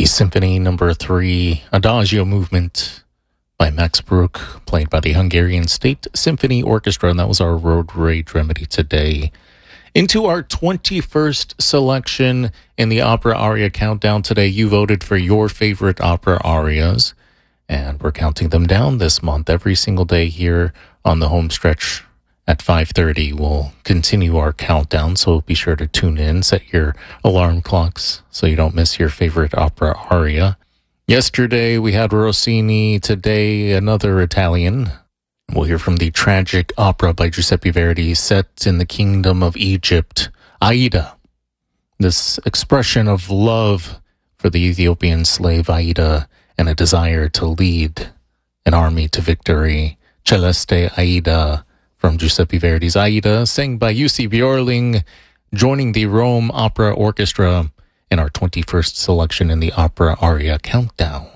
The Symphony Number 3 Adagio Movement by Max Bruch, played by the Hungarian State Symphony Orchestra, and that was our Road Rage Remedy today. Into our 21st selection in the Opera Aria Countdown today. You voted for your favorite opera arias, and we're counting them down this month every single day here on the home stretch. At 5:30, we'll continue our countdown, so be sure to tune in, set your alarm clocks so you don't miss your favorite opera aria. Yesterday, we had Rossini. Today, another Italian. We'll hear from the tragic opera by Giuseppe Verdi set in the Kingdom of Egypt, Aida. This expression of love for the Ethiopian slave Aida and a desire to lead an army to victory. Celeste Aida from Giuseppe Verdi's Aida, sang by Jussi Björling, joining the Rome Opera Orchestra in our 21st selection in the Opera Aria Countdown.